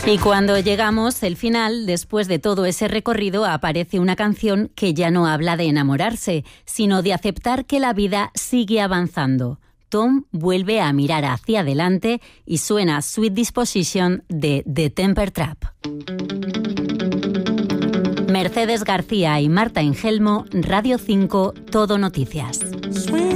Y cuando llegamos al final, después de todo ese recorrido, aparece una canción que ya no habla de enamorarse, sino de aceptar que la vida sigue avanzando. Tom vuelve a mirar hacia adelante y suena Sweet Disposition de The Temper Trap. Mercedes García y Marta Engelmo, Radio 5, Todo Noticias.